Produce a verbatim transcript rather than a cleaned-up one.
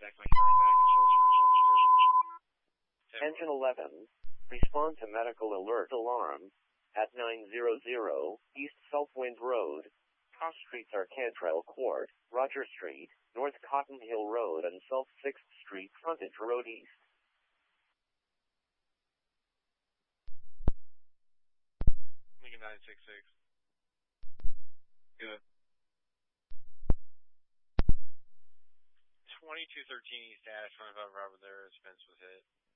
Engine eleven. Respond to medical alert alarm. At nine hundred East Southwind Road. Cross streets are Cantrell Court, Roger Street, North Cotton Hill Road and South sixth Street Frontage Road East. Lincoln nine six six. Good. twenty-two thirteen East Ash, twenty-five Robert there, Spence was hit.